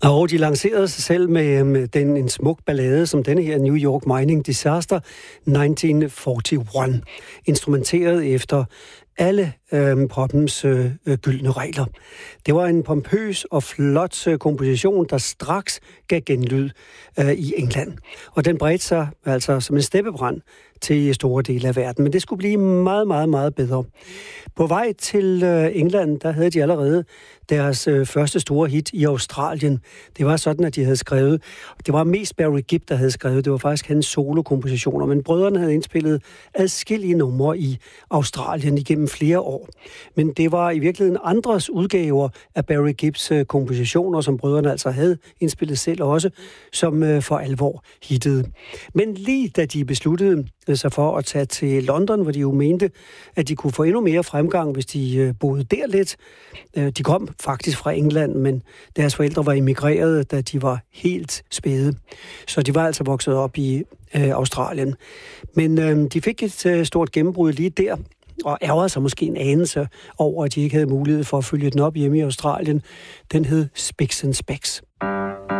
Og de lancerede sig selv med en smuk ballade som denne her, New York Mining Disaster 1941, instrumenteret efter alle poppens gyldne regler. Det var en pompøs og flot komposition, der straks gav genlyd i England. Og den bredte sig altså som en steppebrand til store dele af verden. Men det skulle blive meget, meget, meget bedre. På vej til England, der havde de allerede deres første store hit i Australien. Det var sådan, at de havde skrevet. Det var mest Barry Gibb, der havde skrevet. Det var faktisk hans solokompositioner. Men brødrene havde indspillet adskillige numre i Australien igennem flere år. Men det var i virkeligheden andres udgaver af Barry Gibbs kompositioner, som brødrene altså havde indspillet selv også, som for alvor hittede. Men lige da de besluttede sig for at tage til London, hvor de jo mente, at de kunne få endnu mere fremgang, hvis de boede der lidt. De kom faktisk fra England, men deres forældre var emigreret, da de var helt spæde. Så de var altså vokset op i Australien. Men de fik et stort gennembrud lige der, og ærgerede sig måske en anelse over, at de ikke havde mulighed for at følge den op hjemme i Australien. Den hed Spicks and Specks.